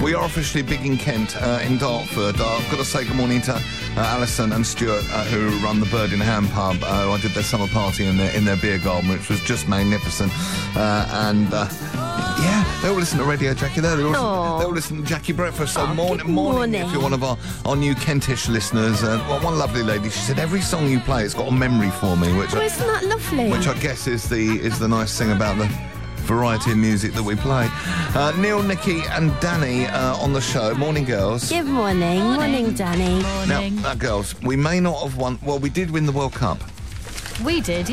We are officially big in Kent, in Dartford. I've got to say good morning to Alison and Stuart, who run the Bird in Hand pub. I did their summer party in their beer garden, which was just magnificent. Yeah, they all listen to Radio Jackie there. They all listen to Jackie Breakfast. So morning, if you're one of our new Kentish listeners. One lovely lady, she said, every song you play, it's got a memory for me. Which isn't that lovely? Which I guess is the nice thing about the variety of music that we play. Neil, Nikki and Danny on the show. Morning, girls. Good morning. Morning, Danny. Morning. Now, girls, we may not have won... Well, we did win the World Cup. We did.